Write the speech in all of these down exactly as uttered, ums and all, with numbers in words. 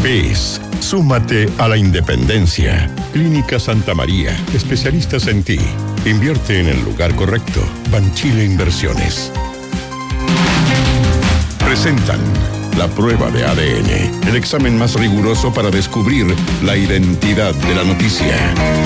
P E S. Súmate a la independencia. Clínica Santa María. Especialistas en ti. Invierte en el lugar correcto. Banchile Inversiones. Presentan la prueba de A D N. El examen más riguroso para descubrir la identidad de la noticia.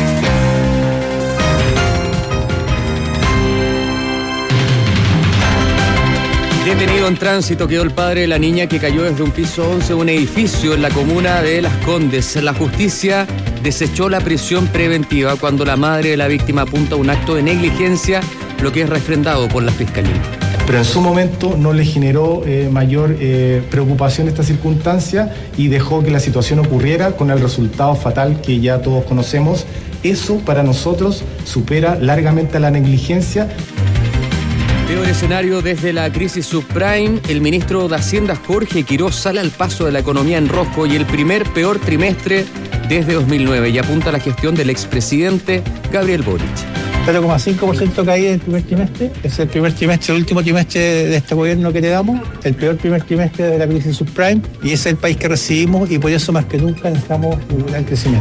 Detenido en tránsito quedó el padre de la niña que cayó desde un piso once de un edificio en la comuna de Las Condes. La justicia desechó la prisión preventiva cuando la madre de la víctima apunta a un acto de negligencia, lo que es refrendado por la fiscalía. Pero en su momento no le generó eh, mayor eh, preocupación esta circunstancia y dejó que la situación ocurriera con el resultado fatal que ya todos conocemos. Eso para nosotros supera largamente a la negligencia. Peor escenario desde la crisis subprime. El ministro de Hacienda Jorge Quiroz sale al paso de la economía en rojo y el primer peor trimestre desde dos mil nueve y apunta a la gestión del expresidente Gabriel Boric. cero coma cinco por ciento caída del primer trimestre. Es el primer trimestre, el último trimestre de este gobierno que le damos, el peor primer trimestre de la crisis subprime, y es el país que recibimos y por eso más que nunca necesitamos un gran crecimiento.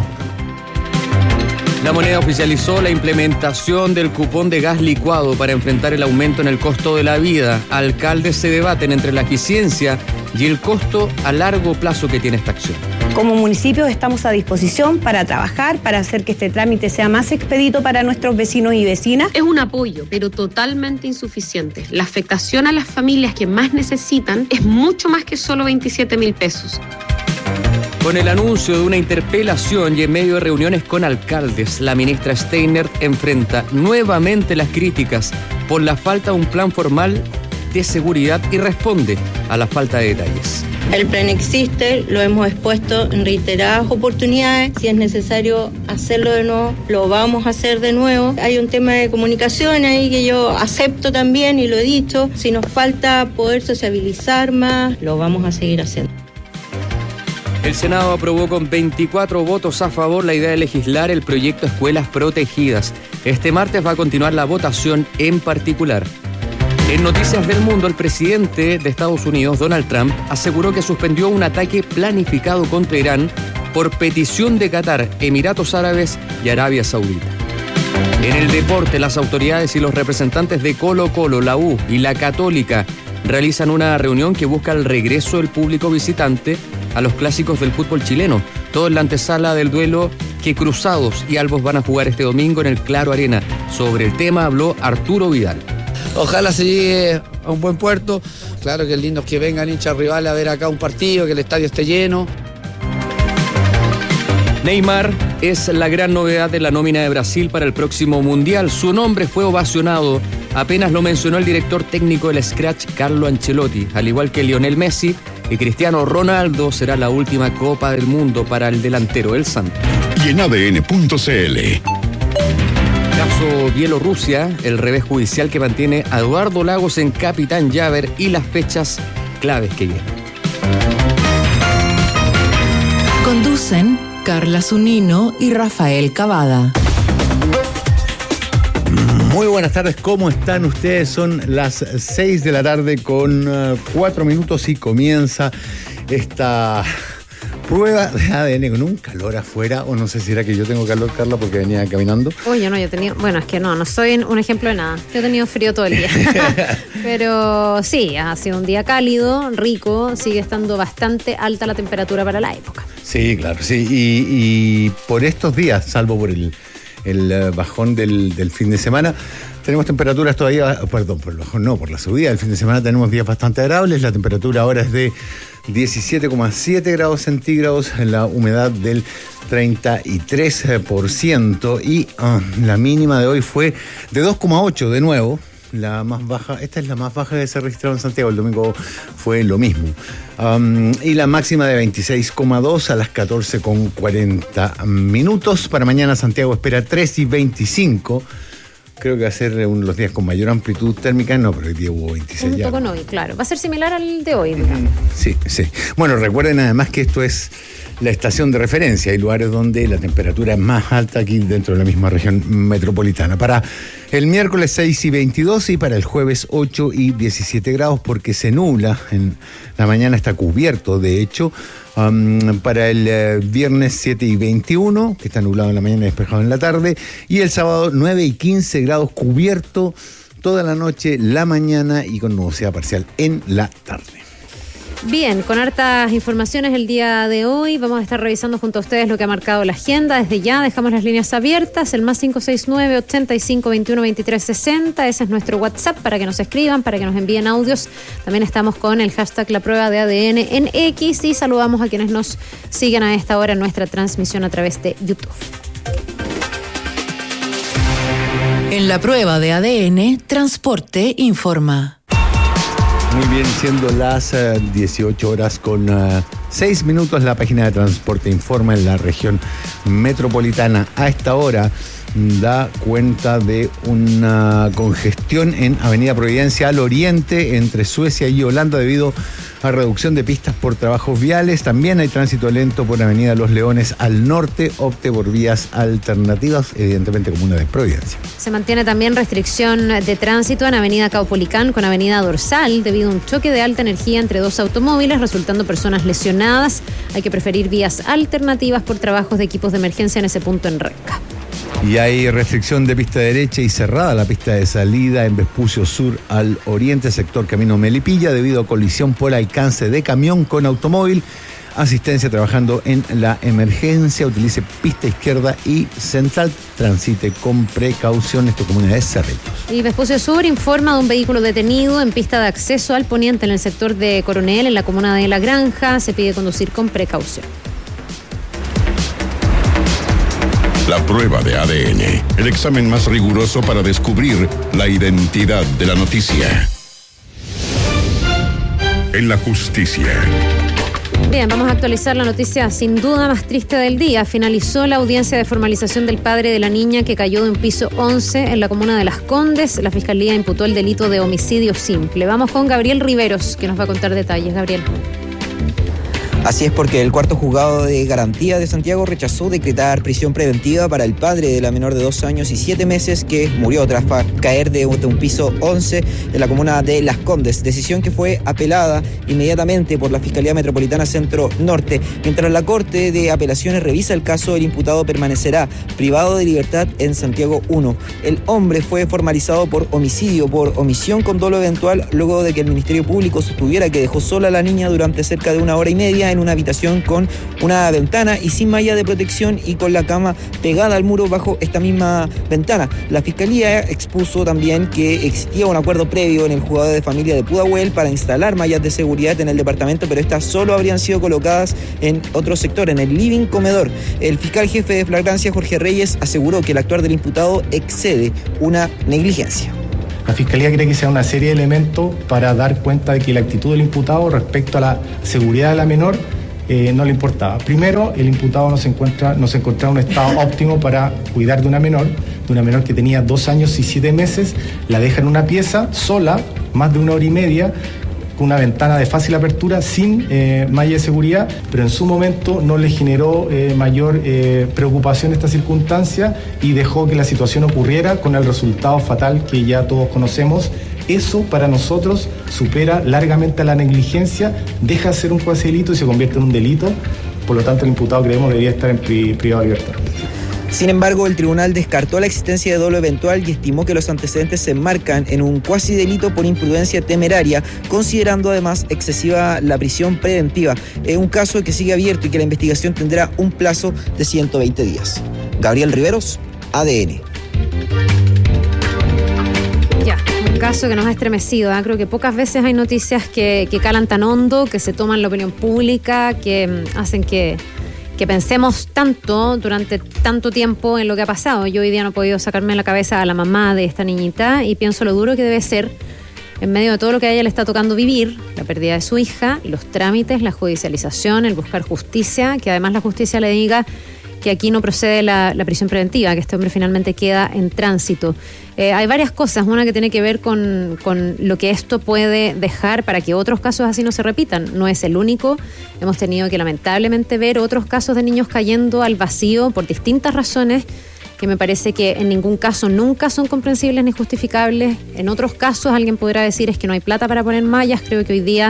La Moneda oficializó la implementación del cupón de gas licuado para enfrentar el aumento en el costo de la vida. Alcaldes se debaten entre la eficiencia y el costo a largo plazo que tiene esta acción. Como municipios estamos a disposición para trabajar, para hacer que este trámite sea más expedito para nuestros vecinos y vecinas. Es un apoyo, pero totalmente insuficiente. La afectación a las familias que más necesitan es mucho más que solo veintisiete mil pesos. Con el anuncio de una interpelación y en medio de reuniones con alcaldes, la ministra Steinert enfrenta nuevamente las críticas por la falta de un plan formal de seguridad y responde a la falta de detalles. El plan existe, lo hemos expuesto en reiteradas oportunidades. Si es necesario hacerlo de nuevo, lo vamos a hacer de nuevo. Hay un tema de comunicación ahí que yo acepto también y lo he dicho. Si nos falta poder sociabilizar más, lo vamos a seguir haciendo. El Senado aprobó con veinticuatro votos a favor la idea de legislar el proyecto Escuelas Protegidas. Este martes va a continuar la votación en particular. En Noticias del Mundo, el presidente de Estados Unidos, Donald Trump, aseguró que suspendió un ataque planificado contra Irán por petición de Qatar, Emiratos Árabes y Arabia Saudita. En el deporte, las autoridades y los representantes de Colo-Colo, la U y la Católica realizan una reunión que busca el regreso del público visitante a los clásicos del fútbol chileno. Todo en la antesala del duelo que Cruzados y Albos van a jugar este domingo en el Claro Arena. Sobre el tema habló Arturo Vidal. Ojalá se llegue a un buen puerto. Claro que es lindo que vengan hinchas rivales a ver acá un partido, que el estadio esté lleno. Neymar es la gran novedad de la nómina de Brasil para el próximo Mundial. Su nombre fue ovacionado apenas lo mencionó el director técnico del Scratch, Carlo Ancelotti. Al igual que Lionel Messi y Cristiano Ronaldo, será la última Copa del Mundo para el delantero del Santos. Y en A D N punto C L. Caso Bielorrusia, el revés judicial que mantiene a Eduardo Lagos en Capitán Llaver y las fechas claves que vienen. Conducen Carla Zunino y Rafael Cavada. Muy buenas tardes, ¿cómo están ustedes? Son las seis de la tarde con uh, cuatro minutos y comienza esta prueba de A D N con un calor afuera, o no sé si era que yo tengo calor, Carla, porque venía caminando. Oye, no, yo tenía, bueno, es que no, no soy un ejemplo de nada. Yo he tenido frío todo el día. Pero sí, ha sido un día cálido, rico, sigue estando bastante alta la temperatura para la época. Sí, claro, sí, y, y por estos días, salvo por el, el bajón del, del fin de semana, tenemos temperaturas todavía, perdón, por el bajón no, por la subida del fin de semana tenemos días bastante agradables. La temperatura ahora es de diecisiete coma siete grados centígrados, la humedad del treinta y tres por ciento y uh, la mínima de hoy fue de dos coma ocho de nuevo. La más baja, esta es la más baja que se registró en Santiago, el domingo fue lo mismo. Um, y la máxima de veintiséis coma dos a las catorce con cuarenta minutos. Para mañana Santiago espera tres y veinticinco. Creo que va a ser uno de los días con mayor amplitud térmica, no, pero hoy día hubo veintiséis. Junto con hoy, claro. Va a ser similar al de hoy, digamos. Sí, sí. Bueno, recuerden además que esto es la estación de referencia. Hay lugares donde la temperatura es más alta aquí dentro de la misma región metropolitana. Para el miércoles seis y veintidós y para el jueves ocho y diecisiete grados, porque se nubla. En la mañana está cubierto, de hecho. Um, para el eh, viernes siete y veintiuno, que está nublado en la mañana y despejado en la tarde. Y el sábado nueve y quince grados, cubierto toda la noche, la mañana y con nubosidad parcial en la tarde. Bien, con hartas informaciones el día de hoy. Vamos a estar revisando junto a ustedes lo que ha marcado la agenda. Desde ya dejamos las líneas abiertas, el más cinco seis nueve, ochenta y cinco, veintiuno, veintitrés, sesenta. Ese es nuestro WhatsApp para que nos escriban, para que nos envíen audios. También estamos con el hashtag La Prueba de A D N en X y saludamos a quienes nos siguen a esta hora en nuestra transmisión a través de YouTube. En La Prueba de A D N, Transporte informa. Muy bien, siendo las uh, dieciocho horas con uh, seis minutos, la página de Transporte informa en la región metropolitana. A esta hora da cuenta de una congestión en Avenida Providencia al oriente entre Suecia y Holanda debido a reducción de pistas por trabajos viales. También hay tránsito lento por Avenida Los Leones al norte. Opte por vías alternativas, evidentemente comuna de Providencia. Se mantiene también restricción de tránsito en Avenida Caupolicán con Avenida Dorsal debido a un choque de alta energía entre dos automóviles, resultando personas lesionadas. Hay que preferir vías alternativas por trabajos de equipos de emergencia en ese punto en Renca. Y hay restricción de pista derecha y cerrada la pista de salida en Vespucio Sur al oriente, sector Camino Melipilla, debido a colisión por alcance de camión con automóvil. Asistencia trabajando en la emergencia. Utilice pista izquierda y central. Transite con precaución. Esto comunidad de Cerrillos. Y Vespucio Sur informa de un vehículo detenido en pista de acceso al poniente en el sector de Coronel, en la comuna de La Granja. Se pide conducir con precaución. La prueba de A D N, el examen más riguroso para descubrir la identidad de la noticia. En la justicia. Bien, vamos a actualizar la noticia sin duda más triste del día. Finalizó la audiencia de formalización del padre de la niña que cayó de un piso once en la comuna de Las Condes. La Fiscalía imputó el delito de homicidio simple. Vamos con Gabriel Riveros, que nos va a contar detalles. Gabriel. Así es, porque el cuarto juzgado de garantía de Santiago rechazó decretar prisión preventiva para el padre de la menor de dos años y siete meses que murió tras caer de un piso once en la comuna de Las Condes, decisión que fue apelada inmediatamente por la Fiscalía Metropolitana Centro Norte. Mientras la Corte de Apelaciones revisa el caso, el imputado permanecerá privado de libertad en Santiago uno. El hombre fue formalizado por homicidio por omisión con dolo eventual luego de que el Ministerio Público sostuviera que dejó sola a la niña durante cerca de una hora y media en una habitación con una ventana y sin malla de protección y con la cama pegada al muro bajo esta misma ventana. La Fiscalía expuso también que existía un acuerdo previo en el juzgado de familia de Pudahuel para instalar mallas de seguridad en el departamento, pero estas solo habrían sido colocadas en otro sector, en el living comedor. El fiscal jefe de flagrancia, Jorge Reyes, aseguró que el actuar del imputado excede una negligencia. La Fiscalía cree que sea una serie de elementos para dar cuenta de que la actitud del imputado respecto a la seguridad de la menor eh, no le importaba. Primero, el imputado no se encuentra, no se encontraba en un estado óptimo para cuidar de una menor, de una menor que tenía dos años y siete meses, la deja en una pieza sola, más de una hora y media, con una ventana de fácil apertura, sin eh, malla de seguridad, pero en su momento no le generó eh, mayor eh, preocupación esta circunstancia y dejó que la situación ocurriera con el resultado fatal que ya todos conocemos. Eso para nosotros supera largamente a la negligencia, deja de ser un cuasi delito y se convierte en un delito. Por lo tanto, el imputado, creemos, debería estar en pri- privado de libertad. Sin embargo, el tribunal descartó la existencia de dolo eventual y estimó que los antecedentes se enmarcan en un cuasi delito por imprudencia temeraria, considerando además excesiva la prisión preventiva. Es un caso que sigue abierto y que la investigación tendrá un plazo de ciento veinte días. Gabriel Riveros, A D N. Ya, un caso que nos ha estremecido. ¿eh? Creo que pocas veces hay noticias que, que calan tan hondo, que se toman la opinión pública, que mm, hacen que... que pensemos tanto durante tanto tiempo en lo que ha pasado. Yo hoy día no he podido sacarme de la cabeza a la mamá de esta niñita y pienso lo duro que debe ser en medio de todo lo que a ella le está tocando vivir, la pérdida de su hija, los trámites, la judicialización, el buscar justicia, que además la justicia le diga que aquí no procede la, la prisión preventiva, que este hombre finalmente queda en tránsito. Eh, hay varias cosas, una que tiene que ver con, con lo que esto puede dejar para que otros casos así no se repitan. No es el único, hemos tenido que lamentablemente ver otros casos de niños cayendo al vacío por distintas razones, que me parece que en ningún caso nunca son comprensibles ni justificables. En otros casos alguien podrá decir es que no hay plata para poner mallas. Creo que hoy día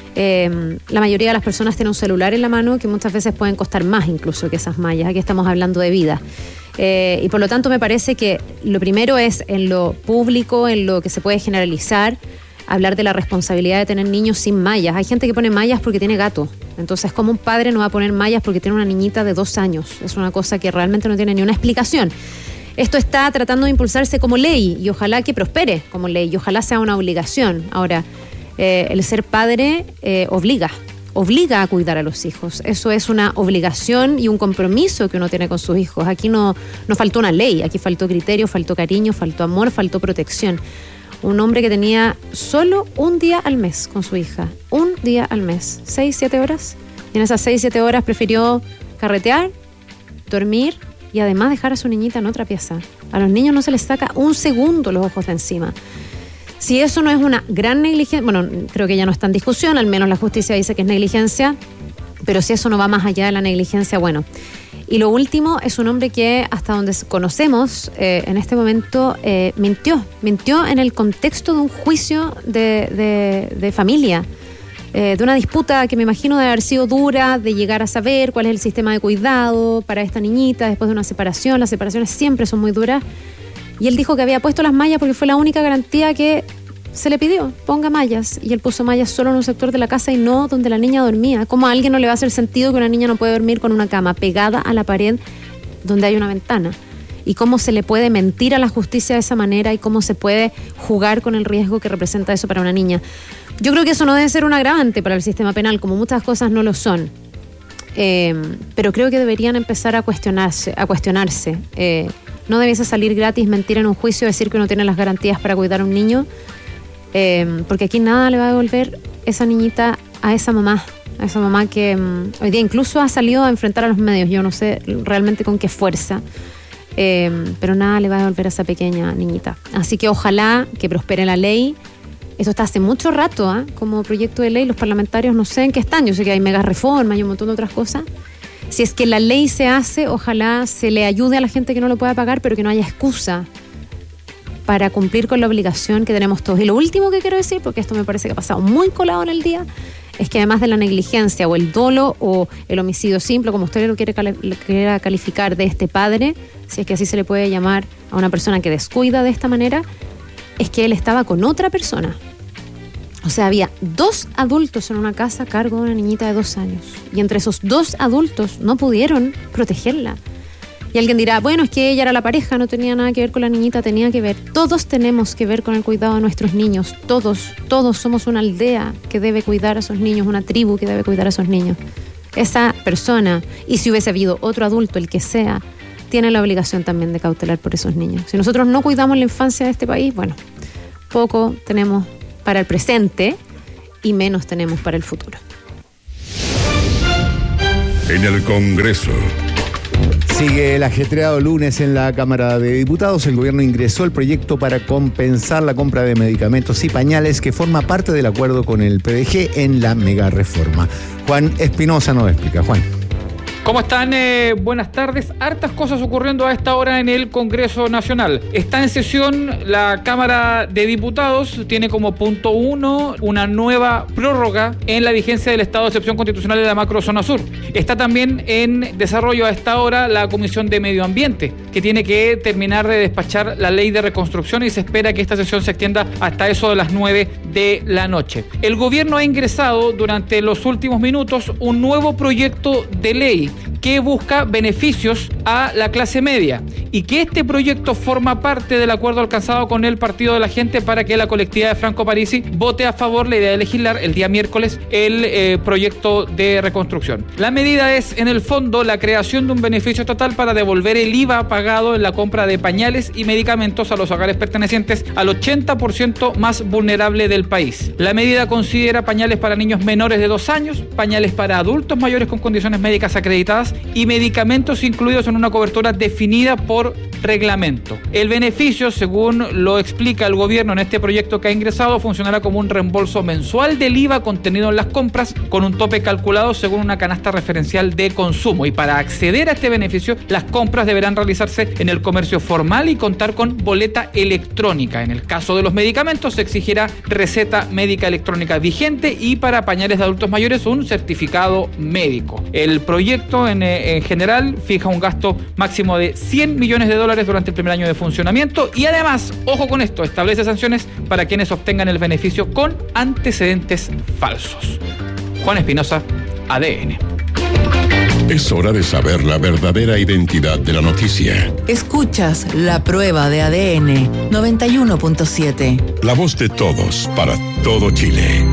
eh, la mayoría de las personas tienen un celular en la mano que muchas veces pueden costar más incluso que esas mallas. Aquí estamos hablando de vida. Eh, y por lo tanto me parece que lo primero es en lo público, en lo que se puede generalizar, hablar de la responsabilidad de tener niños sin mallas. Hay gente que pone mallas porque tiene gato. Entonces, ¿cómo un padre no va a poner mallas porque tiene una niñita de dos años? Es una cosa que realmente no tiene ni una explicación. Esto está tratando de impulsarse como ley y ojalá que prospere como ley y ojalá sea una obligación. Ahora, eh, el ser padre eh, obliga. obliga a cuidar a los hijos. Eso es una obligación y un compromiso que uno tiene con sus hijos. Aquí no, no faltó una ley, aquí faltó criterio, faltó cariño, faltó amor, faltó protección. Un hombre que tenía solo un día al mes con su hija, un día al mes, seis, siete horas. Y en esas seis, siete horas prefirió carretear, dormir y además dejar a su niñita en otra pieza. A los niños no se les saca un segundo los ojos de encima. Si eso no es una gran negligencia, bueno, creo que ya no está en discusión, al menos la justicia dice que es negligencia, pero si eso no va más allá de la negligencia, bueno. Y lo último es un hombre que hasta donde conocemos eh, en este momento eh, mintió, mintió en el contexto de un juicio de, de, de familia, eh, de una disputa que me imagino de haber sido dura, de llegar a saber cuál es el sistema de cuidado para esta niñita después de una separación. Las separaciones siempre son muy duras. Y él dijo que había puesto las mallas porque fue la única garantía que se le pidió, ponga mallas. Y él puso mallas solo en un sector de la casa y no donde la niña dormía. ¿Cómo a alguien no le va a hacer sentido que una niña no puede dormir con una cama pegada a la pared donde hay una ventana? Y cómo se le puede mentir a la justicia de esa manera y cómo se puede jugar con el riesgo que representa eso para una niña. Yo creo que eso no debe ser un agravante para el sistema penal, como muchas cosas no lo son. Eh, pero creo que deberían empezar a cuestionarse, a cuestionarse. Eh, No debiese salir gratis mentir en un juicio, decir que uno tiene las garantías para cuidar a un niño, eh, porque aquí nada le va a devolver esa niñita a esa mamá, a esa mamá que um, hoy día incluso ha salido a enfrentar a los medios, yo no sé realmente con qué fuerza, eh, pero nada le va a devolver a esa pequeña niñita. Así que ojalá que prospere la ley. Esto está hace mucho rato, ¿eh? Como proyecto de ley, los parlamentarios no sé en qué están, yo sé que hay mega reformas y un montón de otras cosas. Si es que la ley se hace, ojalá se le ayude a la gente que no lo pueda pagar, pero que no haya excusa para cumplir con la obligación que tenemos todos. Y lo último que quiero decir, porque esto me parece que ha pasado muy colado en el día, es que además de la negligencia o el dolo o el homicidio simple, como usted lo quiere, lo quiera calificar, de este padre, si es que así se le puede llamar a una persona que descuida de esta manera, es que él estaba con otra persona. O sea, había dos adultos en una casa a cargo de una niñita de dos años. Y entre esos dos adultos no pudieron protegerla. Y alguien dirá, bueno, es que ella era la pareja, no tenía nada que ver con la niñita, tenía que ver. Todos tenemos que ver con el cuidado de nuestros niños. Todos, todos somos una aldea que debe cuidar a esos niños, una tribu que debe cuidar a esos niños. Esa persona, y si hubiese habido otro adulto, el que sea, tiene la obligación también de cautelar por esos niños. Si nosotros no cuidamos la infancia de este país, bueno, poco tenemos para el presente y menos tenemos para el futuro. En el Congreso. Sigue el ajetreado lunes en la Cámara de Diputados. El gobierno ingresó el proyecto para compensar la compra de medicamentos y pañales que forma parte del acuerdo con el P D G en la mega reforma. Juan Espinosa nos explica. Juan. ¿Cómo están? Eh, buenas tardes. Hartas cosas ocurriendo a esta hora en el Congreso Nacional. Está en sesión la Cámara de Diputados. Tiene como punto uno una nueva prórroga en la vigencia del estado de excepción constitucional de la macrozona sur. Está también en desarrollo a esta hora la Comisión de Medio Ambiente, que tiene que terminar de despachar la ley de reconstrucción y se espera que esta sesión se extienda hasta eso de las nueve de la noche. El gobierno ha ingresado durante los últimos minutos un nuevo proyecto de ley que busca beneficios a la clase media y que este proyecto forma parte del acuerdo alcanzado con el Partido de la Gente para que la colectividad de Franco Parisi vote a favor la idea de legislar el día miércoles el eh, proyecto de reconstrucción. La medida es, en el fondo, la creación de un beneficio estatal para devolver el I V A pagado en la compra de pañales y medicamentos a los hogares pertenecientes al ochenta por ciento más vulnerable del país. La medida considera pañales para niños menores de dos años, pañales para adultos mayores con condiciones médicas acreditadas vacunas y medicamentos incluidos en una cobertura definida por reglamento. El beneficio, según lo explica el gobierno en este proyecto que ha ingresado, funcionará como un reembolso mensual del I V A contenido en las compras con un tope calculado según una canasta referencial de consumo. Y para acceder a este beneficio, las compras deberán realizarse en el comercio formal y contar con boleta electrónica. En el caso de los medicamentos, se exigirá receta médica electrónica vigente y para pañales de adultos mayores un certificado médico. El proyecto en, en general fija un gasto máximo de cien millones de dólares durante el primer año de funcionamiento y además, ojo con esto, establece sanciones para quienes obtengan el beneficio con antecedentes falsos. Juan Espinosa, A D N. Es hora de saber la verdadera identidad de la noticia. Escuchas La Prueba de A D N noventa y uno punto siete. La voz de todos para todo Chile.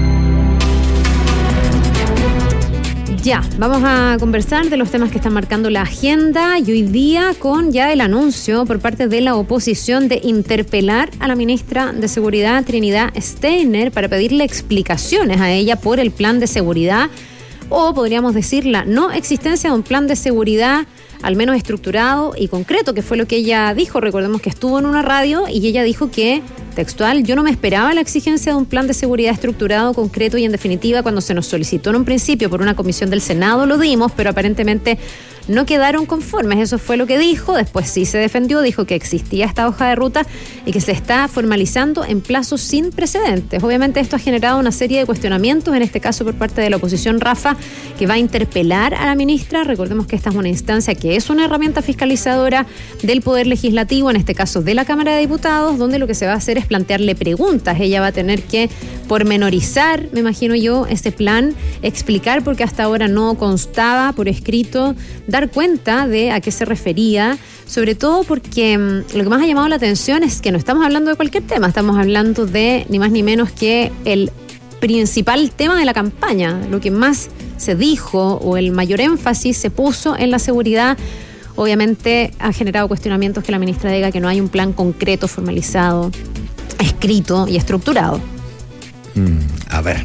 Ya, vamos a conversar de los temas que están marcando la agenda y hoy día con ya el anuncio por parte de la oposición de interpelar a la ministra de Seguridad, Trinidad Steiner, para pedirle explicaciones a ella por el plan de seguridad, o podríamos decir la no existencia de un plan de seguridad al menos estructurado y concreto, que fue lo que ella dijo. Recordemos que estuvo en una radio y ella dijo que, textual, yo no me esperaba la exigencia de un plan de seguridad estructurado, concreto y en definitiva cuando se nos solicitó en un principio por una comisión del Senado lo dimos, pero aparentemente no quedaron conformes. Eso fue lo que dijo. Después sí se defendió, dijo que existía esta hoja de ruta y que se está formalizando en plazos sin precedentes. Obviamente esto ha generado una serie de cuestionamientos, en este caso por parte de la oposición, Rafa, que va a interpelar a la ministra. Recordemos que esta es una instancia que es una herramienta fiscalizadora del Poder Legislativo, en este caso de la Cámara de Diputados, donde lo que se va a hacer es plantearle preguntas. Ella va a tener que pormenorizar, me imagino yo, ese plan, explicar porque hasta ahora no constaba por escrito, dar cuenta de a qué se refería, sobre todo porque mmm, lo que más ha llamado la atención es que no estamos hablando de cualquier tema, estamos hablando de ni más ni menos que el principal tema de la campaña, lo que más se dijo o el mayor énfasis se puso en la seguridad. Obviamente ha generado cuestionamientos que la ministra diga que no hay un plan concreto, formalizado, escrito y estructurado. Mm, a ver,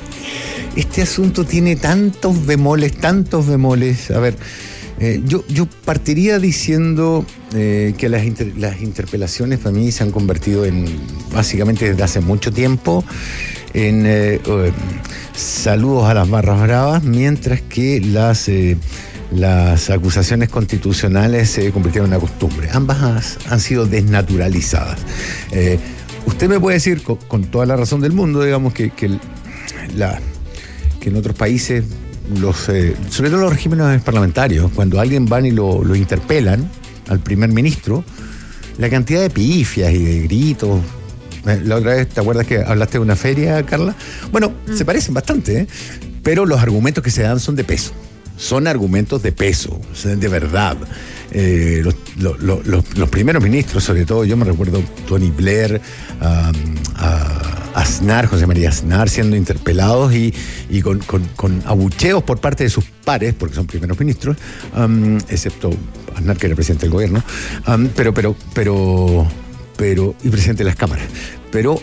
este asunto tiene tantos bemoles, tantos bemoles. A ver, eh, yo, yo partiría diciendo eh, que las, inter, las interpelaciones para mí se han convertido en, básicamente desde hace mucho tiempo, en eh, eh, saludos a las barras bravas, mientras que las... Eh, Las acusaciones constitucionales se convirtieron en una costumbre. Ambas han sido desnaturalizadas. Eh, usted me puede decir con, con toda la razón del mundo, digamos, que, que, la, que en otros países, los, eh, sobre todo los regímenes parlamentarios, cuando alguien van y lo, lo interpelan al primer ministro, la cantidad de pifias y de gritos. La otra vez, ¿te acuerdas que hablaste de una feria, Carla? Bueno, mm. se parecen bastante, ¿eh? Pero los argumentos que se dan son de peso. Son argumentos de peso, de verdad. Eh, los, los, los, los primeros ministros, sobre todo, yo me recuerdo Tony Blair, um, a Aznar, José María Aznar, siendo interpelados y, y con, con, con abucheos por parte de sus pares, porque son primeros ministros, um, excepto Aznar, que era presidente del gobierno, um, pero, pero, pero, pero, y presidente de las cámaras. Pero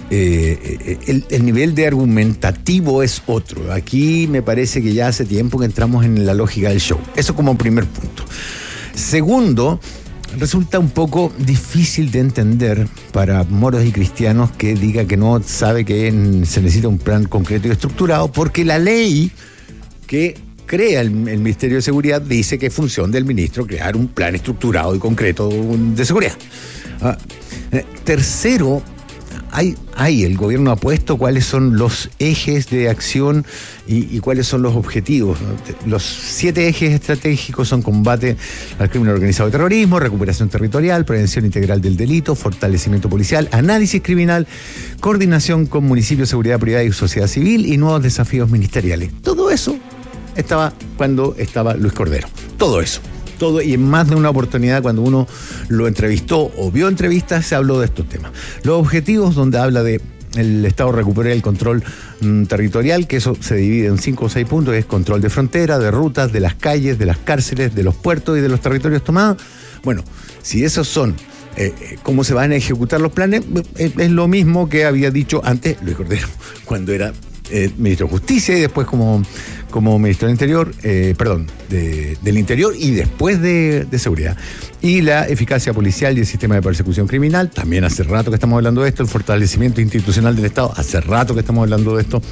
Eh, el, el nivel de argumentativo es otro. Aquí me parece que ya hace tiempo que entramos en la lógica del show. Eso como primer punto. Segundo, resulta un poco difícil de entender para moros y cristianos que diga que no sabe que se necesita un plan concreto y estructurado, porque la ley que crea el, el Ministerio de Seguridad dice que es función del ministro crear un plan estructurado y concreto de seguridad. Ah, eh, tercero, Hay, hay, el gobierno ha puesto cuáles son los ejes de acción y, y cuáles son los objetivos. Los siete ejes estratégicos son combate al crimen organizado y terrorismo, recuperación territorial, prevención integral del delito, fortalecimiento policial, análisis criminal, coordinación con municipios, seguridad privada y sociedad civil y nuevos desafíos ministeriales. Todo eso estaba cuando estaba Luis Cordero. Todo eso. Todo, y en más de una oportunidad cuando uno lo entrevistó o vio entrevistas se habló de estos temas. Los objetivos, donde habla de el Estado recuperar el control mm, territorial, que eso se divide en cinco o seis puntos, es control de frontera, de rutas, de las calles, de las cárceles, de los puertos y de los territorios tomados. Bueno, si esos son eh, cómo se van a ejecutar los planes, es, es lo mismo que había dicho antes Luis Cordero, cuando era Eh, ministro de Justicia y después como, como ministro del Interior, eh, perdón, de, del Interior y después de, de Seguridad. Y la eficacia policial y el sistema de persecución criminal, también hace rato que estamos hablando de esto, el fortalecimiento institucional del Estado, hace rato que estamos hablando de esto,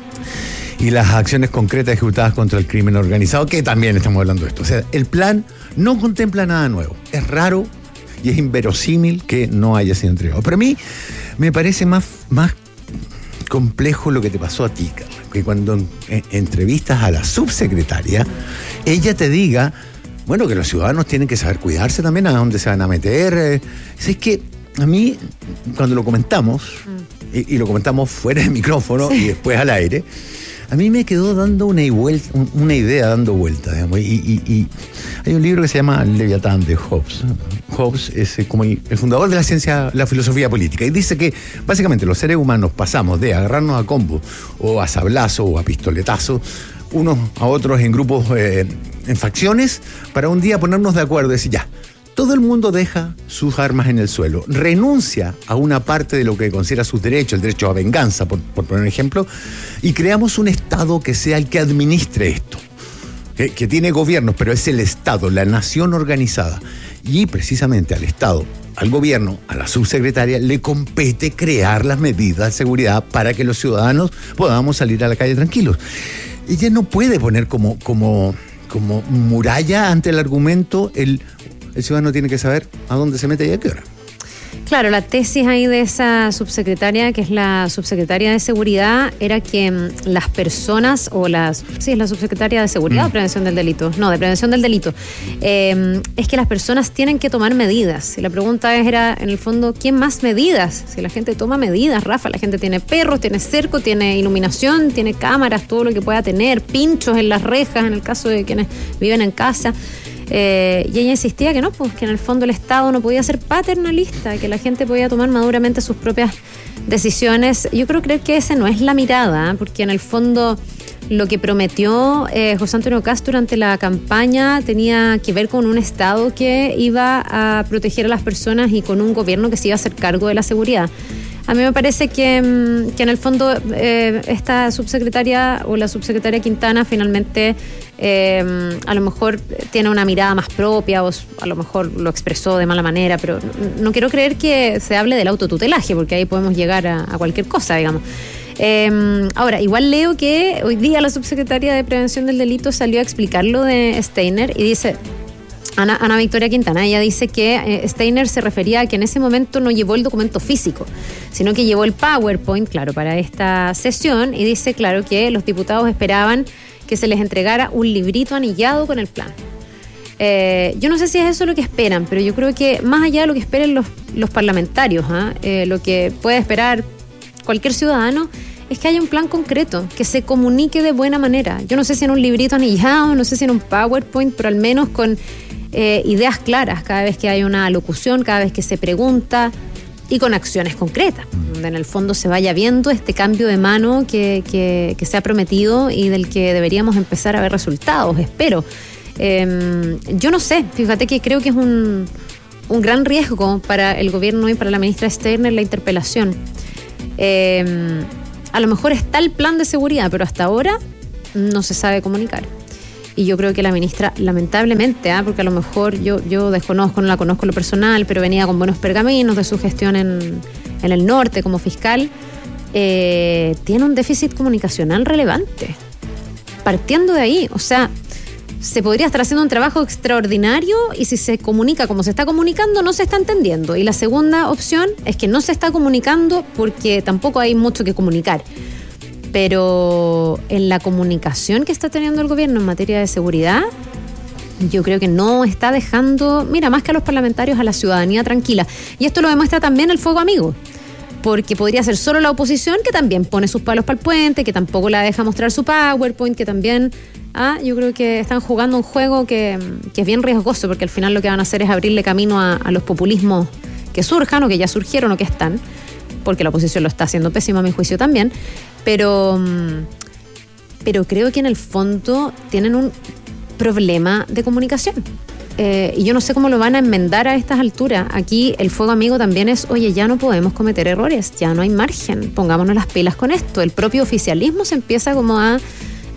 y las acciones concretas ejecutadas contra el crimen organizado, que también estamos hablando de esto. O sea, el plan no contempla nada nuevo. Es raro y es inverosímil que no haya sido entregado. Pero a mí me parece más, más complejo lo que te pasó a ti, Carla, que cuando en, entrevistas a la subsecretaria, ella te diga, bueno, que los ciudadanos tienen que saber cuidarse también, a dónde se van a meter. Eh. Es que a mí, cuando lo comentamos, mm. y, y lo comentamos fuera del micrófono sí. y después al aire, a mí me quedó dando una, vuelta, una idea dando vueltas, digamos, y, y, y hay un libro que se llama Leviatán de Hobbes. Hobbes es como el, el fundador de la ciencia, la filosofía política, y dice que básicamente los seres humanos pasamos de agarrarnos a combo o a sablazo o a pistoletazo unos a otros en grupos, eh, en facciones, para un día ponernos de acuerdo y decir ya, todo el mundo deja sus armas en el suelo, renuncia a una parte de lo que considera sus derechos, el derecho a venganza, por, por poner un ejemplo, y creamos un Estado que sea el que administre esto, que, que tiene gobiernos, pero es el Estado, la nación organizada. Y precisamente al Estado, al gobierno, a la subsecretaria, le compete crear las medidas de seguridad para que los ciudadanos podamos salir a la calle tranquilos. Ella no puede poner como, como, como muralla ante el argumento el... El ciudadano tiene que saber a dónde se mete y a qué hora. Claro, la tesis ahí de esa subsecretaria, que es la subsecretaria de Seguridad, era que mmm, las personas, o las... Sí, es la subsecretaria de Seguridad mm. o Prevención del Delito. No, de Prevención del Delito. Eh, es que las personas tienen que tomar medidas. Y la pregunta era, en el fondo, ¿quién más medidas? Si la gente toma medidas, Rafa, la gente tiene perros, tiene cerco, tiene iluminación, tiene cámaras, todo lo que pueda tener, pinchos en las rejas, en el caso de quienes viven en casa. Eh, y ella insistía que no, pues que en el fondo el Estado no podía ser paternalista, que la gente podía tomar maduramente sus propias decisiones. Yo creo creer que esa no es la mirada, ¿eh? Porque en el fondo lo que prometió eh, José Antonio Kast durante la campaña tenía que ver con un Estado que iba a proteger a las personas y con un gobierno que se iba a hacer cargo de la seguridad. A mí me parece que, que en el fondo eh, esta subsecretaria o la subsecretaria Quintana finalmente eh, a lo mejor tiene una mirada más propia o a lo mejor lo expresó de mala manera, pero no, no quiero creer que se hable del autotutelaje, porque ahí podemos llegar a, a cualquier cosa, digamos. Eh, ahora, igual leo que hoy día la subsecretaria de Prevención del Delito salió a explicar lo de Steiner y dice... Ana, Ana Victoria Quintana, ella dice que eh, Steiner se refería a que en ese momento no llevó el documento físico, sino que llevó el PowerPoint, claro, para esta sesión, y dice, claro, que los diputados esperaban que se les entregara un librito anillado con el plan. Eh, yo no sé si es eso lo que esperan, pero yo creo que más allá de lo que esperen los, los parlamentarios, ¿eh? Eh, lo que puede esperar cualquier ciudadano es que haya un plan concreto, que se comunique de buena manera. Yo no sé si en un librito anillado, no sé si en un PowerPoint, pero al menos con eh, ideas claras cada vez que hay una alocución, cada vez que se pregunta, y con acciones concretas, donde en el fondo se vaya viendo este cambio de mano que, que, que se ha prometido y del que deberíamos empezar a ver resultados, espero. Eh, yo no sé, fíjate que creo que es un, un gran riesgo para el gobierno y para la ministra Steiner la interpelación. Eh, a lo mejor está el plan de seguridad, pero hasta ahora no se sabe comunicar. Y yo creo que la ministra, lamentablemente, ¿eh? porque a lo mejor yo, yo desconozco, no la conozco en lo personal, pero venía con buenos pergaminos de su gestión en, en el norte como fiscal, eh, tiene un déficit comunicacional relevante. Partiendo de ahí, o sea, se podría estar haciendo un trabajo extraordinario y si se comunica como se está comunicando, no se está entendiendo. Y la segunda opción es que no se está comunicando porque tampoco hay mucho que comunicar. Pero en la comunicación que está teniendo el gobierno en materia de seguridad, yo creo que no está dejando, mira, más que a los parlamentarios, a la ciudadanía tranquila. Y esto lo demuestra también el Fuego Amigo, porque podría ser solo la oposición que también pone sus palos para el puente, que tampoco la deja mostrar su PowerPoint, que también... Ah, yo creo que están jugando un juego que, que es bien riesgoso, porque al final lo que van a hacer es abrirle camino a, a los populismos que surjan o que ya surgieron o que están, porque la oposición lo está haciendo pésimo a mi juicio también, pero, pero creo que en el fondo tienen un problema de comunicación. Eh, y yo no sé cómo lo van a enmendar a estas alturas. Aquí el Fuego Amigo también es, oye, ya no podemos cometer errores, ya no hay margen, pongámonos las pilas con esto. El propio oficialismo se empieza como a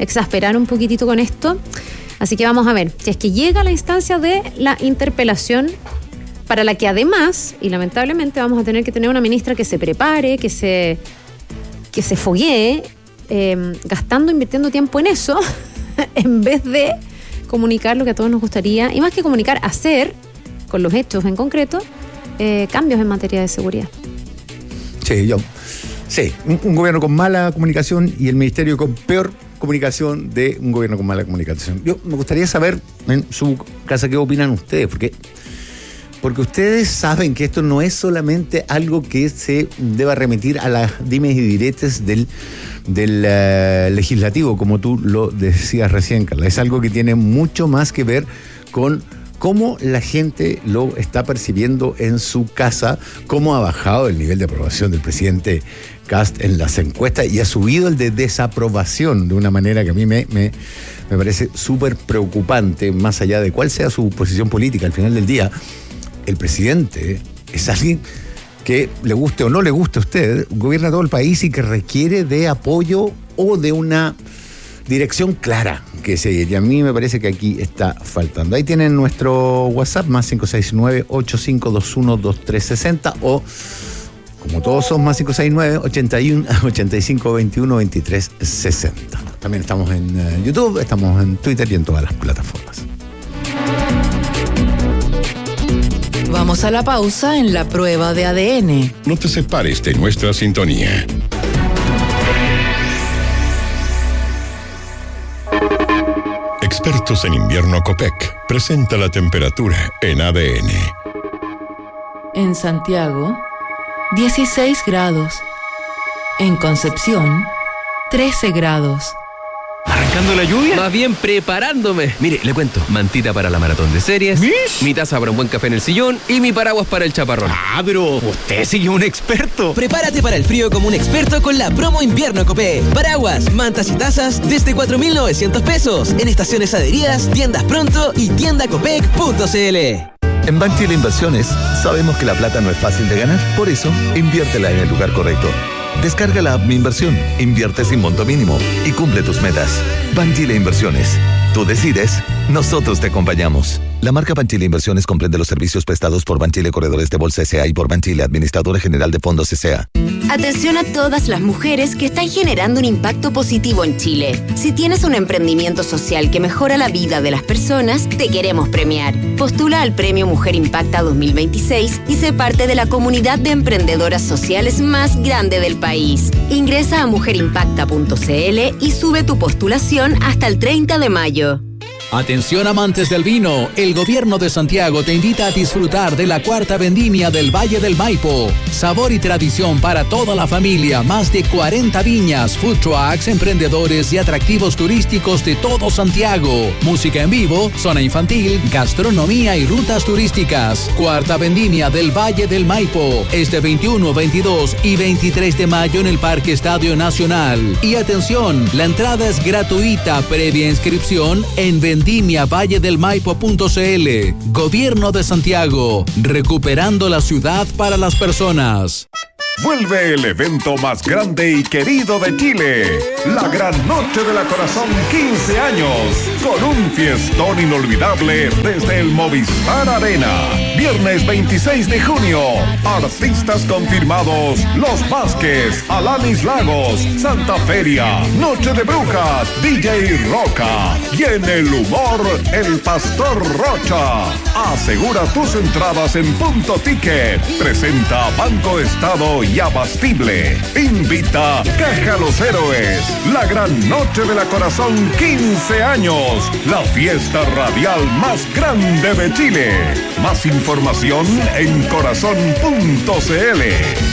exasperar un poquitito con esto. Así que vamos a ver, si es que llega la instancia de la interpelación, para la que además, y lamentablemente, vamos a tener que tener una ministra que se prepare, que se, que se foguee, eh, gastando, invirtiendo tiempo en eso, en vez de comunicar lo que a todos nos gustaría, y más que comunicar, hacer, con los hechos en concreto, eh, cambios en materia de seguridad. Sí, yo... Sí, un, un gobierno con mala comunicación y el ministerio con peor comunicación de un gobierno con mala comunicación. Yo me gustaría saber en su casa qué opinan ustedes, porque, porque ustedes saben que esto no es solamente algo que se deba remitir a las dimes y diretes del, del uh, legislativo, como tú lo decías recién, Carla. Es algo que tiene mucho más que ver con cómo la gente lo está percibiendo en su casa, cómo ha bajado el nivel de aprobación del presidente Kast en las encuestas y ha subido el de desaprobación de una manera que a mí me, me, me parece súper preocupante, más allá de cuál sea su posición política. Al final del día, el presidente es alguien que, le guste o no le guste a usted, gobierna todo el país y que requiere de apoyo o de una dirección clara que seguir, y a mí me parece que aquí está faltando. Ahí tienen nuestro WhatsApp, más cinco seis nueve, ocho cinco dos uno, dos tres seis cero, o como todos son más cinco seis nueve, ochenta y uno, ochenta y cinco, veintiuno, veintitrés sesenta. También estamos en uh, YouTube, estamos en Twitter y en todas las plataformas. Vamos a la pausa en la prueba de A D N. No te separes de nuestra sintonía. Expertos en invierno Copec presenta la temperatura en A D N. En Santiago, dieciséis grados. En Concepción, trece grados. ¿Arrancando la lluvia? Más bien preparándome. Mire, le cuento, mantita para la maratón de series, ¿Mish? Mi taza para un buen café en el sillón y mi paraguas para el chaparrón. Ah, pero usted sigue un experto. Prepárate para el frío como un experto con la promo invierno Copé. Paraguas, mantas y tazas desde cuatro mil novecientos pesos en estaciones adheridas, tiendas pronto y tienda copec punto c l. En Banchile Inversiones sabemos que la plata no es fácil de ganar, por eso inviértela en el lugar correcto. Descarga la app Mi Inversión, invierte sin monto mínimo y cumple tus metas. Banchile Inversiones. Tú decides, nosotros te acompañamos. La marca Banchile Inversiones comprende los servicios prestados por Banchile Corredores de Bolsa S A y por Banchile Administradora General de Fondos S A. Atención a todas las mujeres que están generando un impacto positivo en Chile. Si tienes un emprendimiento social que mejora la vida de las personas, te queremos premiar. Postula al Premio Mujer Impacta dos mil veintiséis y sé parte de la comunidad de emprendedoras sociales más grande del país. Ingresa a mujer impacta punto c l y sube tu postulación hasta el treinta de mayo. Atención amantes del vino, el gobierno de Santiago te invita a disfrutar de la cuarta vendimia del Valle del Maipo. Sabor y tradición para toda la familia, más de cuarenta viñas, food trucks, emprendedores y atractivos turísticos de todo Santiago. Música en vivo, zona infantil, gastronomía y rutas turísticas. Cuarta vendimia del Valle del Maipo, este veintiuno, veintidós y veintitrés de mayo en el Parque Estadio Nacional. Y atención, la entrada es gratuita, previa inscripción en vendimia valle del maipo punto c l. Gobierno de Santiago, recuperando la ciudad para las personas. Vuelve el evento más grande y querido de Chile, la Gran Noche de la Corazón quince años, con un fiestón inolvidable desde el Movistar Arena. Viernes veintiséis de junio, artistas confirmados: Los Vázquez, Alanis Lagos, Santa Feria, Noche de Brujas, D J Roca y en el humor, el Pastor Rocha. Asegura tus entradas en Punto Ticket. Presenta Banco Estado y Abastible. Invita Caja Los Héroes. La Gran Noche de la Corazón quince años. La fiesta radial más grande de Chile. Más información en corazón punto c l.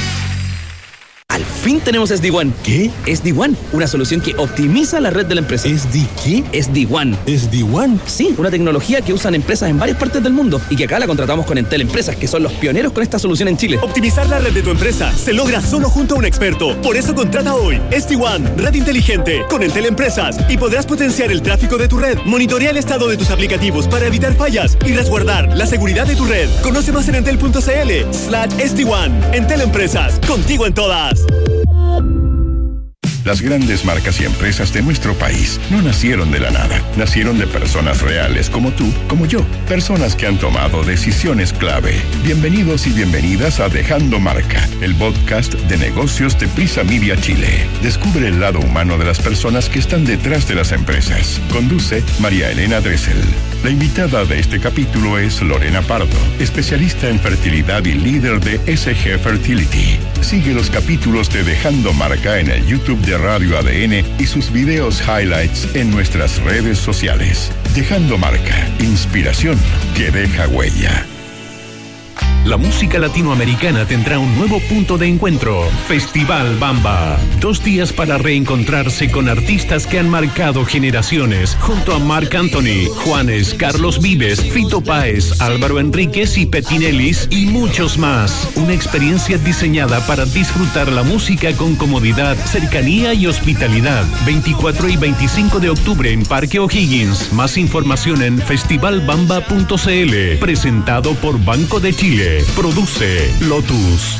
Al fin tenemos S D One. ¿Qué? S D One, una solución que optimiza la red de la empresa. ¿S D qué? S D One. ¿S D One? Sí, una tecnología que usan empresas en varias partes del mundo y que acá la contratamos con Entel Empresas, que son los pioneros con esta solución en Chile. Optimizar la red de tu empresa se logra solo junto a un experto. Por eso contrata hoy S D One, red inteligente, con Entel Empresas, y podrás potenciar el tráfico de tu red, monitorear el estado de tus aplicativos para evitar fallas y resguardar la seguridad de tu red. Conoce más en entel punto c l slash S D One. Entel Empresas, contigo en todas. Las grandes marcas y empresas de nuestro país no nacieron de la nada. Nacieron de personas reales como tú, como yo. Personas que han tomado decisiones clave. Bienvenidos y bienvenidas a Dejando Marca, el podcast de negocios de Prisa Media Chile. Descubre el lado humano de las personas que están detrás de las empresas. Conduce María Elena Dressel. La invitada de este capítulo es Lorena Pardo, especialista en fertilidad y líder de S G Fertility. Sigue los capítulos de Dejando Marca en el YouTube de Radio A D N y sus videos highlights en nuestras redes sociales. Dejando Marca, inspiración que deja huella. La música latinoamericana tendrá un nuevo punto de encuentro, Festival Bamba. Dos días para reencontrarse con artistas que han marcado generaciones, junto a Marc Anthony, Juanes, Carlos Vives, Fito Páez, Álvaro Enríquez y Petinelis y muchos más. Una experiencia diseñada para disfrutar la música con comodidad, cercanía y hospitalidad. veinticuatro y veinticinco de octubre en Parque O'Higgins. Más información en festival bamba punto c l. Presentado por Banco de Chile. Produce Lotus.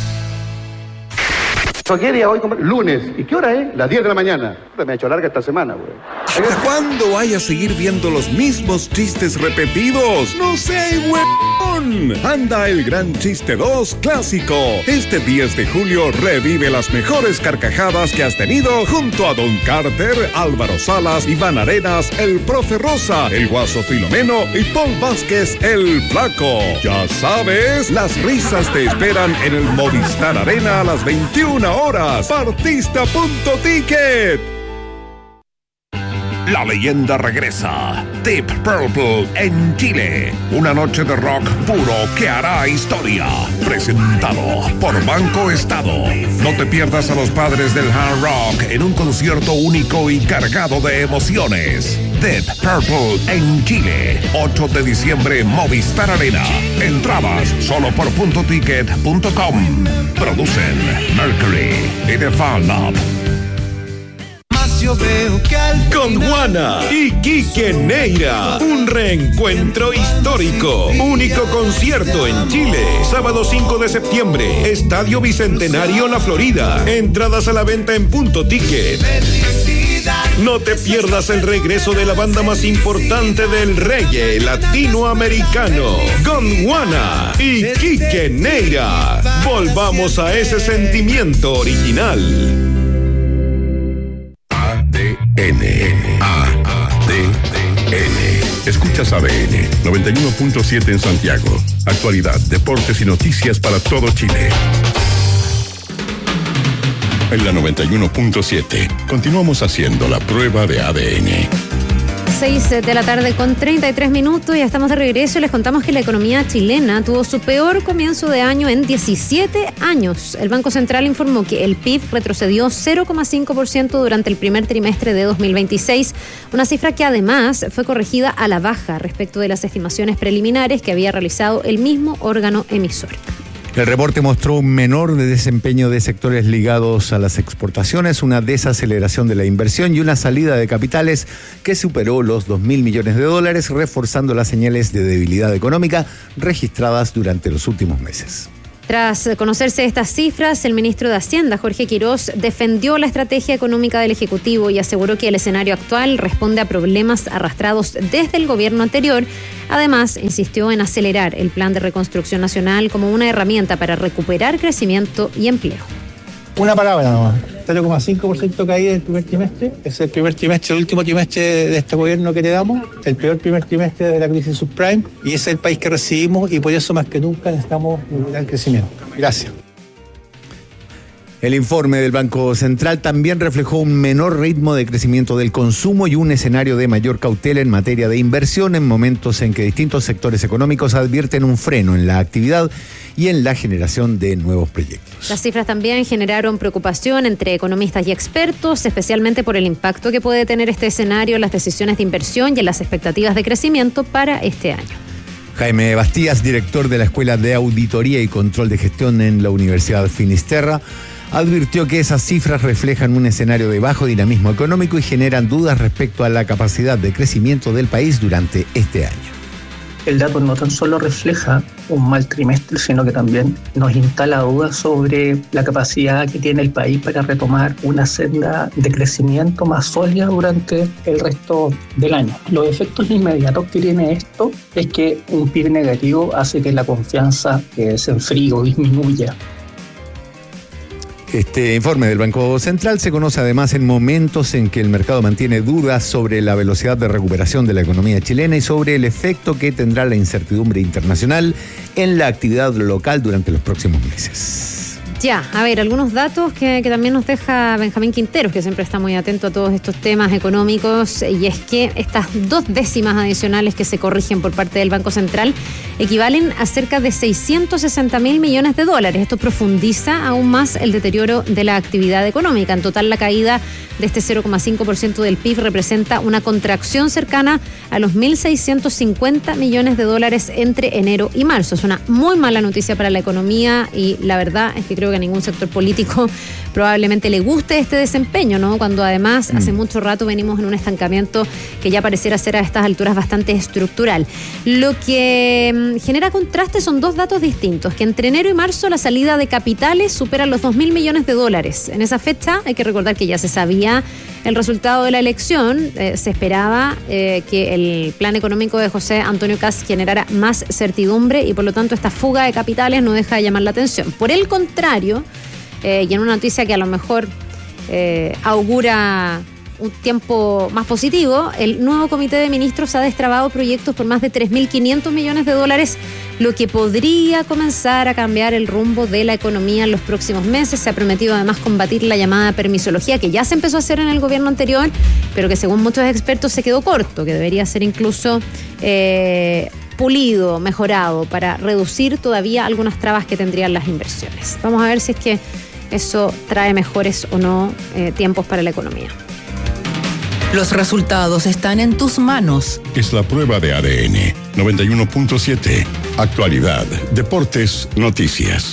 ¿Qué día hoy? Lunes. ¿Y qué hora es? Las diez de la mañana. Me ha hecho larga esta semana, güey. ¿Hasta cuándo vaya a seguir viendo los mismos chistes repetidos? ¡No sé, huevón! Anda el Gran Chiste dos Clásico. Este diez de julio revive las mejores carcajadas que has tenido junto a Don Carter, Álvaro Salas, Iván Arenas, el Profe Rosa, el Guaso Filomeno y Paul Vázquez, el Flaco. Ya sabes, las risas te esperan en el Movistar Arena a las veintiuna horas. Partista punto ticket. La leyenda regresa. Deep Purple en Chile. Una noche de rock puro que hará historia. Presentado por Banco Estado. No te pierdas a los padres del hard rock en un concierto único y cargado de emociones. Deep Purple en Chile. ocho de diciembre, Movistar Arena. Entradas solo por punto ticket punto com. Producen Mercury y The Fan Lab. Yo veo que al con Juana y Quique Neira, un reencuentro histórico, único concierto en Chile, sábado cinco de septiembre, Estadio Bicentenario La Florida, entradas a la venta en Punto Ticket. No te pierdas el regreso de la banda más importante del reggae latinoamericano, Gondwana y Quique Neira. Volvamos a ese sentimiento original. N A D N. Escuchas A D N noventa y uno punto siete en Santiago. Actualidad, deportes y noticias para todo Chile. En la noventa y uno punto siete continuamos haciendo la prueba de A D N. seis de la tarde con treinta y tres minutos, ya estamos de regreso y les contamos que la economía chilena tuvo su peor comienzo de año en diecisiete años. El Banco Central informó que el P I B retrocedió cero coma cinco por ciento durante el primer trimestre de dos mil veintiséis, una cifra que además fue corregida a la baja respecto de las estimaciones preliminares que había realizado el mismo órgano emisor. El reporte mostró un menor de desempeño de sectores ligados a las exportaciones, una desaceleración de la inversión y una salida de capitales que superó los dos mil millones de dólares, reforzando las señales de debilidad económica registradas durante los últimos meses. Tras conocerse estas cifras, el ministro de Hacienda, Jorge Quirós, defendió la estrategia económica del Ejecutivo y aseguró que el escenario actual responde a problemas arrastrados desde el gobierno anterior. Además, insistió en acelerar el plan de reconstrucción nacional como una herramienta para recuperar crecimiento y empleo. Una palabra nomás, cero coma cinco por ciento caída del primer trimestre. Es el primer trimestre, el último trimestre de este gobierno que le damos, el peor primer trimestre de la crisis subprime, y es el país que recibimos y por eso más que nunca necesitamos recuperar el crecimiento. Gracias. El informe del Banco Central también reflejó un menor ritmo de crecimiento del consumo y un escenario de mayor cautela en materia de inversión en momentos en que distintos sectores económicos advierten un freno en la actividad y en la generación de nuevos proyectos. Las cifras también generaron preocupación entre economistas y expertos, especialmente por el impacto que puede tener este escenario en las decisiones de inversión y en las expectativas de crecimiento para este año. Jaime Bastías, director de la Escuela de Auditoría y Control de Gestión en la Universidad Finisterra, advirtió que esas cifras reflejan un escenario de bajo dinamismo económico y generan dudas respecto a la capacidad de crecimiento del país durante este año. El dato no tan solo refleja un mal trimestre, sino que también nos instala dudas sobre la capacidad que tiene el país para retomar una senda de crecimiento más sólida durante el resto del año. Los efectos inmediatos que tiene esto es que un P I B negativo hace que la confianza eh, se enfríe o disminuya. Este informe del Banco Central se conoce además en momentos en que el mercado mantiene dudas sobre la velocidad de recuperación de la economía chilena y sobre el efecto que tendrá la incertidumbre internacional en la actividad local durante los próximos meses. Ya, a ver, algunos datos que, que también nos deja Benjamín Quinteros, que siempre está muy atento a todos estos temas económicos, y es que estas dos décimas adicionales que se corrigen por parte del Banco Central equivalen a cerca de seiscientos sesenta mil millones de dólares. Esto profundiza aún más el deterioro de la actividad económica. En total, la caída de este cero coma cinco por ciento del P I B representa una contracción cercana a los mil seiscientos cincuenta millones de dólares entre enero y marzo. Es una muy mala noticia para la economía y la verdad es que creo que a ningún sector político probablemente le guste este desempeño, ¿no? Cuando además mm. hace mucho rato venimos en un estancamiento que ya pareciera ser a estas alturas bastante estructural. Lo que genera contraste son dos datos distintos, que entre enero y marzo la salida de capitales supera los dos mil millones de dólares. En esa fecha hay que recordar que ya se sabía el resultado de la elección, eh, se esperaba eh, que el plan económico de José Antonio Kast generara más certidumbre y por lo tanto esta fuga de capitales no deja de llamar la atención. Por el contrario, eh, y en una noticia que a lo mejor eh, augura un tiempo más positivo, el nuevo comité de ministros ha destrabado proyectos por más de tres mil quinientos millones de dólares, lo que podría comenzar a cambiar el rumbo de la economía en los próximos meses. Se ha prometido además combatir la llamada permisología, que ya se empezó a hacer en el gobierno anterior, pero que según muchos expertos se quedó corto, que debería ser incluso eh, pulido, mejorado, para reducir todavía algunas trabas que tendrían las inversiones. Vamos a ver si es que eso trae mejores o no eh, tiempos para la economía. Los resultados están en tus manos. Es la prueba de A D N noventa y uno punto siete. Actualidad, deportes, noticias.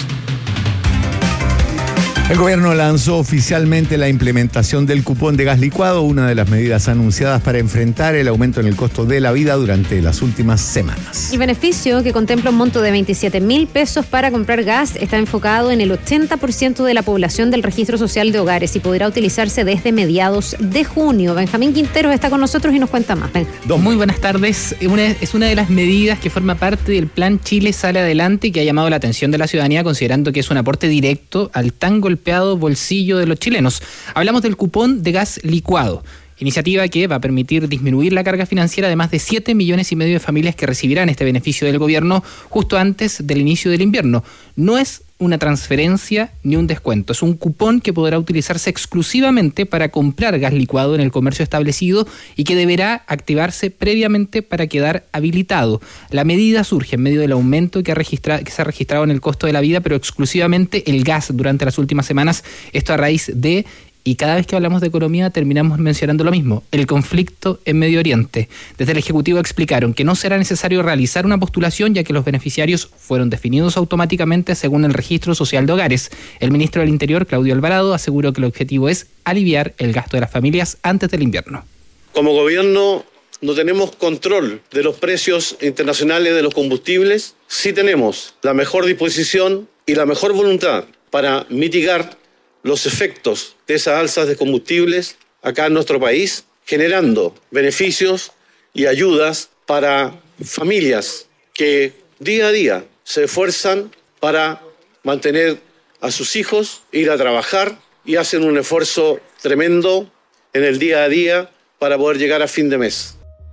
El gobierno lanzó oficialmente la implementación del cupón de gas licuado, una de las medidas anunciadas para enfrentar el aumento en el costo de la vida durante las últimas semanas. El beneficio, que contempla un monto de veintisiete mil pesos para comprar gas, está enfocado en el ochenta por ciento de la población del registro social de hogares y podrá utilizarse desde mediados de junio. Benjamín Quinteros está con nosotros y nos cuenta más. Ven. Muy buenas tardes. Una, es una de las medidas que forma parte del plan Chile Sale Adelante y que ha llamado la atención de la ciudadanía, considerando que es un aporte directo al tan golpeado bolsillo de los chilenos. Hablamos del cupón de gas licuado, iniciativa que va a permitir disminuir la carga financiera de más de siete millones y medio de familias que recibirán este beneficio del gobierno justo antes del inicio del invierno. No es una transferencia ni un descuento, es un cupón que podrá utilizarse exclusivamente para comprar gas licuado en el comercio establecido y que deberá activarse previamente para quedar habilitado. La medida surge en medio del aumento que, ha registra- que se ha registrado en el costo de la vida, pero exclusivamente el gas durante las últimas semanas, esto a raíz de... Y cada vez que hablamos de economía terminamos mencionando lo mismo, el conflicto en Medio Oriente. Desde el Ejecutivo explicaron que no será necesario realizar una postulación, ya que los beneficiarios fueron definidos automáticamente según el Registro Social de Hogares. El ministro del Interior, Claudio Alvarado, aseguró que el objetivo es aliviar el gasto de las familias antes del invierno. Como gobierno no tenemos control de los precios internacionales de los combustibles, sí tenemos la mejor disposición y la mejor voluntad para mitigar los efectos de esas alzas de combustibles acá en nuestro país, generando beneficios y ayudas para familias que día a día se esfuerzan para mantener a sus hijos, ir a trabajar y hacen un esfuerzo tremendo en el día a día para poder llegar a fin de mes.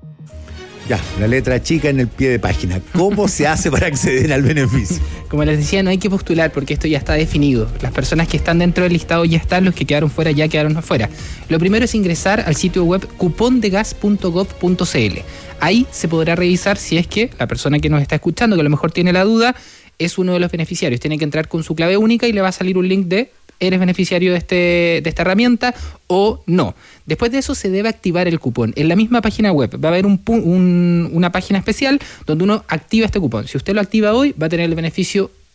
Ya, la letra chica en el pie de página. ¿Cómo se hace para acceder al beneficio? Como les decía, no hay que postular porque esto ya está definido. Las personas que están dentro del listado ya están, los que quedaron fuera ya quedaron afuera. Lo primero es ingresar al sitio web cupón de gas punto gov punto c l. Ahí se podrá revisar si es que la persona que nos está escuchando, que a lo mejor tiene la duda, es uno de los beneficiarios. Tiene que entrar con su clave única y le va a salir un link de ¿eres beneficiario de, este, de esta herramienta o no? Después de eso se debe activar el cupón. En la misma página web va a haber un, un, una página especial donde uno activa este cupón. Si usted lo activa hoy, va a tener el beneficio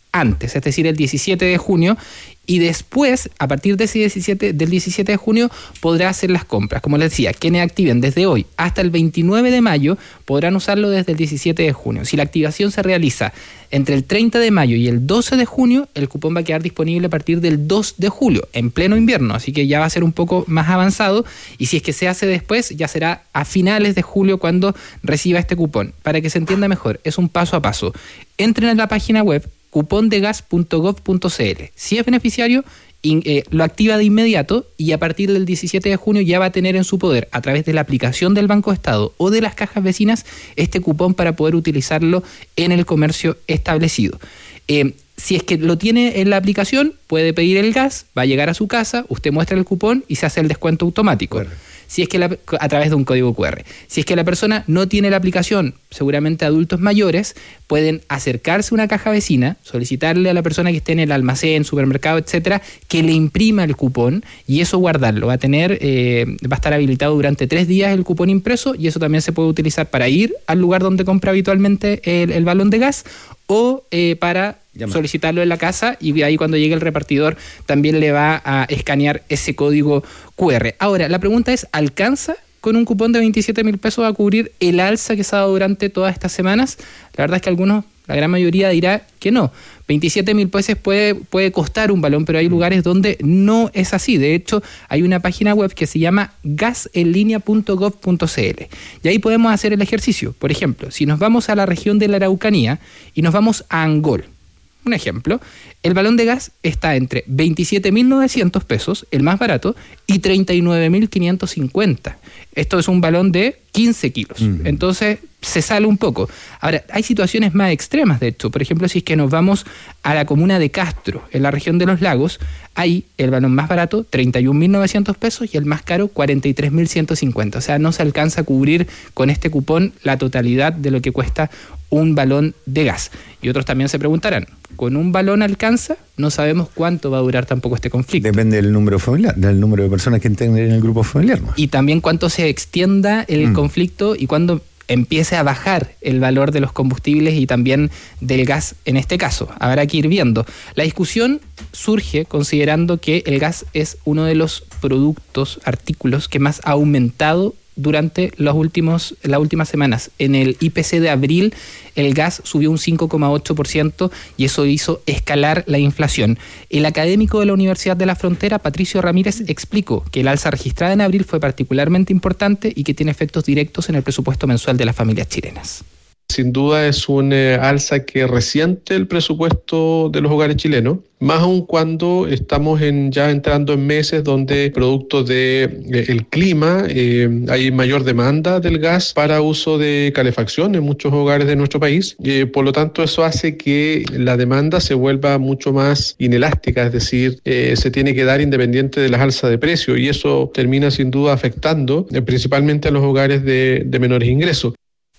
antes, es decir, el diecisiete de junio, y después, a partir de ese diecisiete, del diecisiete de junio, podrá hacer las compras. Como les decía, quienes activen desde hoy hasta el veintinueve de mayo podrán usarlo desde el diecisiete de junio. Si la activación se realiza entre el treinta de mayo y el doce de junio, el cupón va a quedar disponible a partir del dos de julio, en pleno invierno, así que ya va a ser un poco más avanzado, y si es que se hace después, ya será a finales de julio cuando reciba este cupón. Para que se entienda mejor, es un paso a paso. Entren en la página web cupondegas punto gov punto cl. Si es beneficiario, in, eh, lo activa de inmediato y a partir del diecisiete de junio ya va a tener en su poder, a través de la aplicación del Banco Estado o de las cajas vecinas, este cupón para poder utilizarlo en el comercio establecido. Eh, si es que lo tiene en la aplicación, puede pedir el gas, va a llegar a su casa, usted muestra el cupón y se hace el descuento automático. Bueno. Si es que la, a través de un código cu erre. Si es que la persona no tiene la aplicación, seguramente adultos mayores, pueden acercarse a una caja vecina, solicitarle a la persona que esté en el almacén, supermercado, etcétera, que le imprima el cupón y eso guardarlo. Va a tener, eh, va a estar habilitado durante tres días el cupón impreso, y eso también se puede utilizar para ir al lugar donde compra habitualmente el, el balón de gas, o eh, para Llama. solicitarlo en la casa, y ahí cuando llegue el repartidor también le va a escanear ese código cu erre. Ahora, la pregunta es, ¿alcanza con un cupón de veintisiete mil pesos a cubrir el alza que se ha dado durante todas estas semanas? La verdad es que algunos, la gran mayoría dirá que no. veintisiete mil pesos puede, puede costar un balón, pero hay lugares donde no es así. De hecho, hay una página web que se llama gas en línea punto gov punto cl y ahí podemos hacer el ejercicio. Por ejemplo, si nos vamos a la región de la Araucanía y nos vamos a Angol, un ejemplo, el balón de gas está entre veintisiete mil novecientos pesos, el más barato, y treinta y nueve mil quinientos cincuenta. Esto es un balón de quince kilos. Uh-huh. Entonces, se sale un poco. Ahora, hay situaciones más extremas, de hecho. Por ejemplo, si es que nos vamos a la comuna de Castro, en la región de los lagos, ahí el balón más barato, treinta y un mil novecientos pesos, y el más caro, cuarenta y tres mil ciento cincuenta. O sea, no se alcanza a cubrir con este cupón la totalidad de lo que cuesta un balón de gas. Y otros también se preguntarán, ¿con un balón alcanza? No sabemos cuánto va a durar tampoco este conflicto. Depende del número familiar, del número de personas que integren en el grupo familiar, ¿no? Y también cuánto se extienda el mm. conflicto y cuándo empiece a bajar el valor de los combustibles y también del gas en este caso. Habrá que ir viendo. La discusión surge considerando que el gas es uno de los productos, artículos que más ha aumentado durante los últimos, las últimas semanas. En el I P C de abril, el gas subió un cinco coma ocho por ciento y eso hizo escalar la inflación. El académico de la Universidad de la Frontera, Patricio Ramírez, explicó que el alza registrada en abril fue particularmente importante y que tiene efectos directos en el presupuesto mensual de las familias chilenas. Sin duda es un eh, alza que resiente el presupuesto de los hogares chilenos, más aún cuando estamos en, ya entrando en meses donde producto de eh, el clima eh, hay mayor demanda del gas para uso de calefacción en muchos hogares de nuestro país. Eh, por lo tanto, eso hace que la demanda se vuelva mucho más inelástica, es decir, eh, se tiene que dar independiente de las alzas de precio, y eso termina sin duda afectando eh, principalmente a los hogares de, de menores ingresos.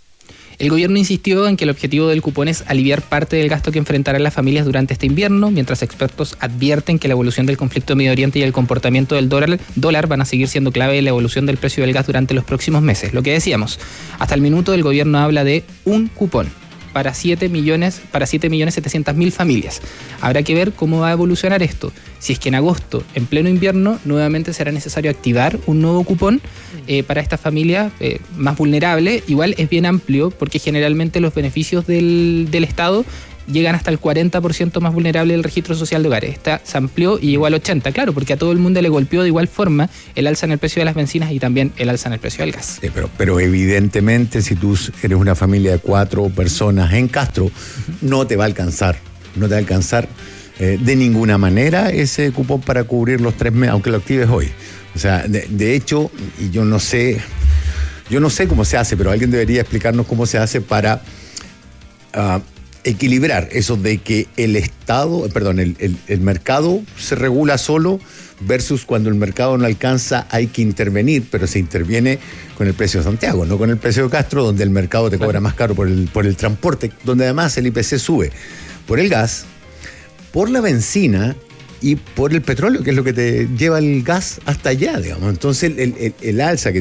El gobierno insistió en que el objetivo del cupón es aliviar parte del gasto que enfrentarán las familias durante este invierno, mientras expertos advierten que la evolución del conflicto en Medio Oriente y el comportamiento del dólar, dólar van a seguir siendo clave en la evolución del precio del gas durante los próximos meses. Lo que decíamos, hasta el minuto el gobierno habla de un cupón para siete millones, para siete millones setecientas mil familias. Habrá que ver cómo va a evolucionar esto. Si es que en agosto, en pleno invierno, nuevamente será necesario activar un nuevo cupón eh, para esta familia eh, más vulnerable. Igual es bien amplio porque generalmente los beneficios del, del Estado llegan hasta el cuarenta por ciento más vulnerable del registro social de hogares. Esta se amplió y llegó al ochenta por ciento, claro, porque a todo el mundo le golpeó de igual forma el alza en el precio de las bencinas y también el alza en el precio del gas. Sí, pero, pero evidentemente si tú eres una familia de cuatro personas en Castro, uh-huh. no te va a alcanzar, no te va a alcanzar eh, de ninguna manera ese cupón para cubrir los tres meses, aunque lo actives hoy. O sea, de, de hecho, y yo no sé, yo no sé cómo se hace, pero alguien debería explicarnos cómo se hace para Uh, equilibrar eso de que el Estado, perdón, el, el, el mercado se regula solo versus cuando el mercado no alcanza hay que intervenir, pero se interviene con el precio de Santiago, no con el precio de Castro, donde el mercado te cobra más caro por el, por el transporte, donde además el I P C sube por el gas, por la benzina y por el petróleo, que es lo que te lleva el gas hasta allá, digamos. Entonces el, el, el alza que